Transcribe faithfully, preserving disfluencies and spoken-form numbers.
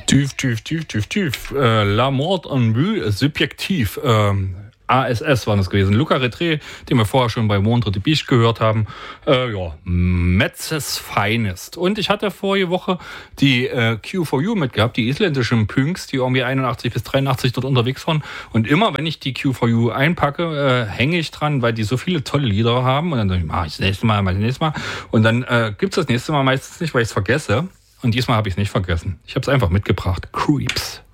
Tief, tief, tief, tief, tief. Äh, La Mort en Vue, subjektiv. Ähm, A S S waren es gewesen. Luca Retré, den wir vorher schon bei Montre de Biche gehört haben. Äh, ja, Metzes Finest. Und ich hatte vorige Woche die äh, Q vier U mitgehabt, die isländischen Punks, die irgendwie einundachtzig bis dreiundachtzig dort unterwegs waren. Und immer, wenn ich die Q vier U einpacke, äh, hänge ich dran, weil die so viele tolle Lieder haben. Und dann sage ich, mach ich das nächste Mal, mach ich das nächste Mal. Und dann äh, gibt es das nächste Mal meistens nicht, weil ich es vergesse. Und diesmal habe ich es nicht vergessen. Ich habe es einfach mitgebracht. Creeps.